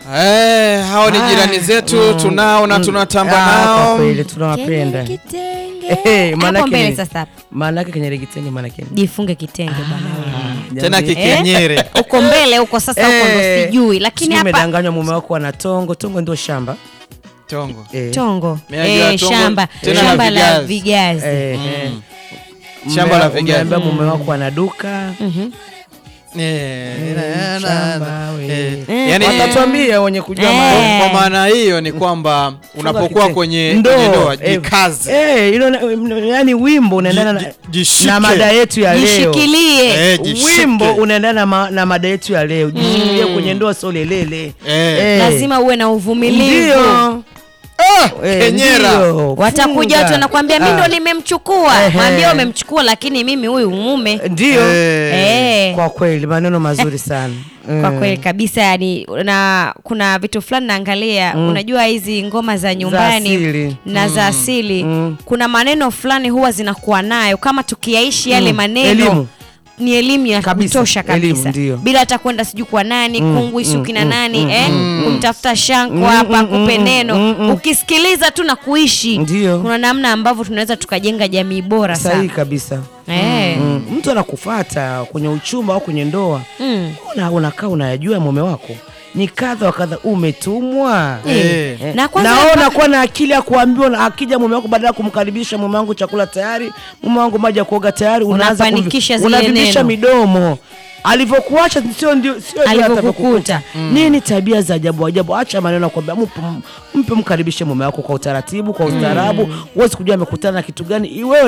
Hao ni jirani zetu tunao na tunatamba nao. Kwa kweli tunawapenda. Maana yake kenyere kitenge maana yake. Jifunge kitenge bwana. Tena kikenyere. Uko mbele huko sasa huko ndo sijui lakini hapa umedanganywa mume wako ana tongo ndio shamba. Tongo. Tongo. Shamba. Shamba la vigazi. Shamba la vigazi. Umeambia mume wako ana duka. Yani watatuambia wenye kujua kwa maana hiyo ni kwamba unapokuwa kwenye ndoa jikaze. Yani wimbo unaendana na mada yetu ya leo. Jishikilie. Wimbo unaendana na mada yetu ya leo. Jishikilie kwenye ndoa sio lelele. Lazima uwe na uvumilivu. Ndio. Kenyera. Watakuja watu wanakuambia mimi ndo nimemchukua. Mwambie umemchukua lakini mimi huyu mume. Ndio. Kwa kweli maneno mazuri sana. Kwa kweli kabisa yani na kuna vitu fulani naangalia unajua hizi ngoma za nyumbani na za asili kuna maneno fulani huwa zinakuwa nayo kama tukiyaishi yale maneno ni elimu ya kutosha kabisa bila hata kwenda siju kwa nani kungu isuki na nani kumtafuta shanko hapa kupe neno ukisikiliza tu na kuishi kuna namna ambavyo tunaweza tukajenga jamii bora sana. Sahihi kabisa. Mtu anakufuata kwenye uchumba au kwenye ndoa unakaa unayajua mume wako ni kadha wa kadha umetumwa. Naona kwa na akili ya kuambiwa akija mume wako badala kumkaribisha mume wangu chakula tayari, mume wangu maji ya kuoga tayari, unaanza unavimbisha midomo. Alivyokuacha sio alivyokukuta. Nini tabia za ajabu? Acha maneno kwamba mpe mkaribishe mume wako kwa utaratibu, kwa ustaarabu. Uweze kujua amekutana na kitu gani. Wewe